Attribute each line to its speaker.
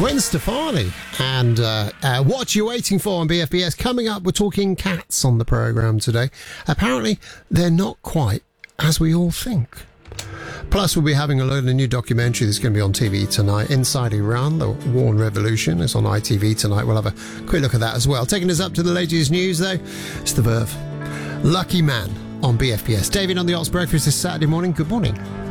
Speaker 1: Gwen Stefani and What You Waiting For on BFBS. Coming up, we're talking cats on the programme today. Apparently, they're not quite as we all think. Plus, we'll be having a load of a new documentary that's going to be on TV tonight, Inside Iran, the War and Revolution. It's on ITV tonight. We'll have a quick look at that as well. Taking us up to the latest news, though, it's The Verve. Lucky Man on BFBS. David on the Ops Breakfast this Saturday morning. Good morning.